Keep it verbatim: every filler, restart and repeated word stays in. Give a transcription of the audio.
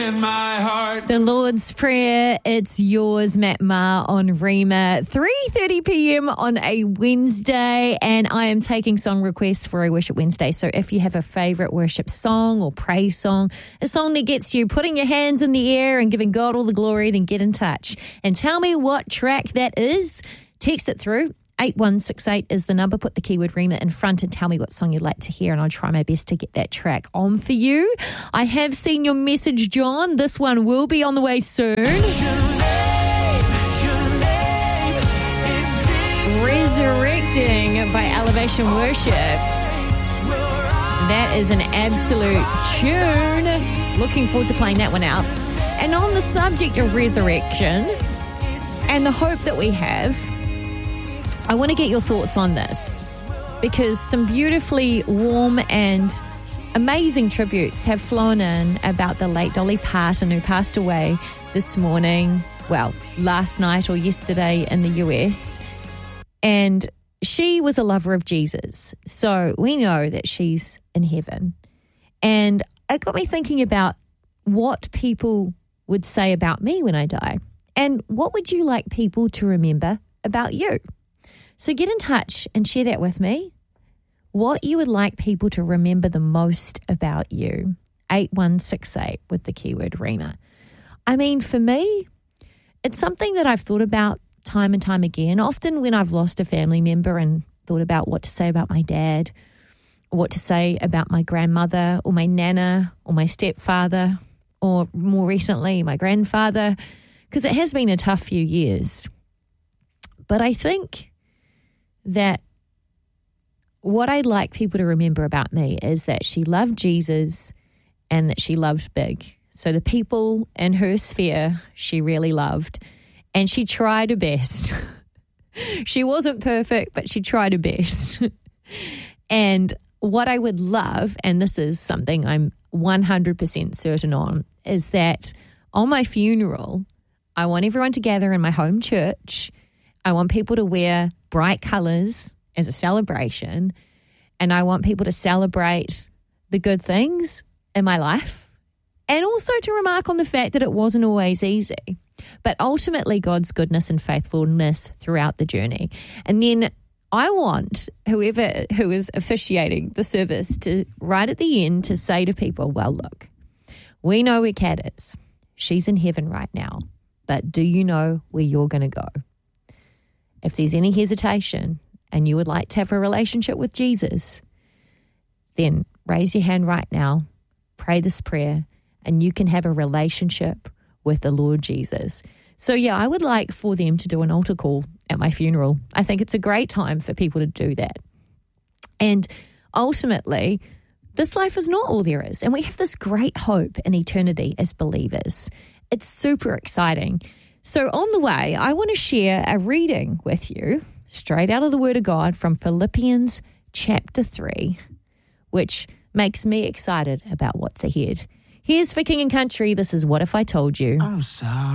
In my heart. The Lord's Prayer, it's yours, Matt Maher on Rhema, three thirty p.m. on a Wednesday, and I am taking song requests for a Worship Wednesday. So if you have a favourite worship song or praise song, a song that gets you putting your hands in the air and giving God all the glory, then get in touch and tell me what track that is. Text it through. eight one six eight is the number. Put the keyword Rhema in front and tell me what song you'd like to hear, and I'll try my best to get that track on for you. I have seen your message, John. This one will be on the way soon. Your name, your name is Resurrecting by Elevation Worship. That is an absolute tune. Looking forward to playing that one out. And on the subject of resurrection and the hope that we have, I want to get your thoughts on this, because some beautifully warm and amazing tributes have flown in about the late Dolly Parton, who passed away this morning, well, last night or yesterday in the U S. And she was a lover of Jesus, so we know that she's in heaven. And it got me thinking about what people would say about me when I die, and what would you like people to remember about you? So get in touch and share that with me, what you would like people to remember the most about you. eight one six eight with the keyword Rhema. I mean, for me, it's something that I've thought about time and time again. Often when I've lost a family member and thought about what to say about my dad, or what to say about my grandmother or my nana or my stepfather, or more recently, my grandfather, because it has been a tough few years. But I think that what I'd like people to remember about me is that she loved Jesus and that she loved big. So the people in her sphere she really loved, and she tried her best. She wasn't perfect, but she tried her best. And what I would love, and this is something I'm one hundred percent certain on, is that on my funeral, I want everyone to gather in my home church. I want people to wear bright colours as a celebration, and I want people to celebrate the good things in my life, and also to remark on the fact that it wasn't always easy, but ultimately God's goodness and faithfulness throughout the journey. And then I want whoever who is officiating the service to, right at the end, to say to people, well, look, we know where Kat is. She's in heaven right now, but do you know where you're going to go? If there's any hesitation and you would like to have a relationship with Jesus, then raise your hand right now, pray this prayer, and you can have a relationship with the Lord Jesus. So yeah, I would like for them to do an altar call at my funeral. I think it's a great time for people to do that. And ultimately, this life is not all there is, and we have this great hope in eternity as believers. It's super exciting. So on the way, I want to share a reading with you straight out of the Word of God from Philippians chapter three, which makes me excited about what's ahead. Here's for King and Country. This is What If I Told You. I'm sorry.